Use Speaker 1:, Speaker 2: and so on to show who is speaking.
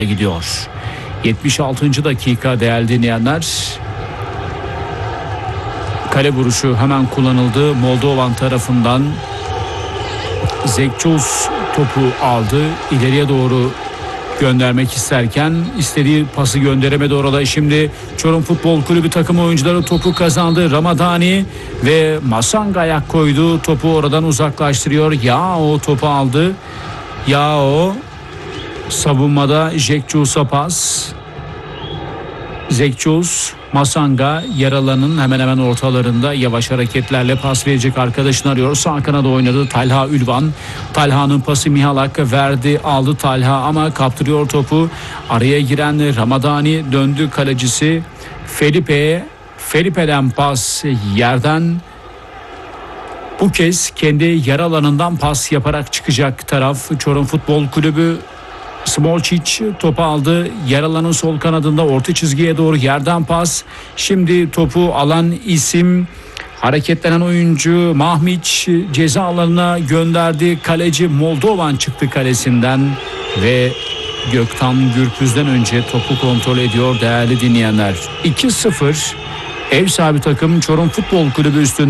Speaker 1: gidiyor. 76. dakika değerli dinleyenler. Kale vuruşu hemen kullanıldı. Moldovan tarafından Zekçuz topu aldı. İleriye doğru göndermek isterken istediği pası gönderemedi orada. Şimdi Çorum Futbol Kulübü takım oyuncuları topu kazandı. Ramadani ve Masanga ayak koydu. Topu oradan uzaklaştırıyor. Yao topu aldı. Yao savunmada Zekçuz'a pas. Zekçuz, Masanga yer alanının hemen hemen ortalarında yavaş hareketlerle pas verecek arkadaşını arıyor. Sağ kanada oynadı Talha Ülvan. Talha'nın pası Mihalak verdi, aldı Talha ama kaptırıyor topu. Araya giren Ramadani döndü kalecisi Felipe'ye. Felipe'den pas yerden. Bu kez kendi yer alanından pas yaparak çıkacak taraf Çorum Futbol Kulübü. Smolčić topu aldı. Yer alanın sol kanadında orta çizgiye doğru yerden pas. Şimdi topu alan isim hareketlenen oyuncu Mahmiç ceza alanına gönderdi. Kaleci Moldovan çıktı kalesinden ve Gökhan Gürpüz'den önce topu kontrol ediyor değerli dinleyenler. 2-0 ev sahibi takım Çorum Futbol Kulübü üstünde.